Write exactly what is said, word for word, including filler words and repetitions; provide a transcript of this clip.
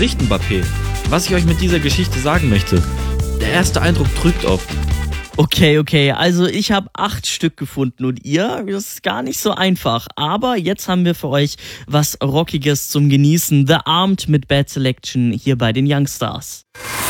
Gesicht Mbappé. Was ich euch mit dieser Geschichte sagen möchte, der erste Eindruck trügt oft. Okay, okay, also ich habe acht Stück gefunden und ihr, das ist gar nicht so einfach. Aber jetzt haben wir für euch was Rockiges zum Genießen. The Armed mit Bad Selection hier bei den Youngstars.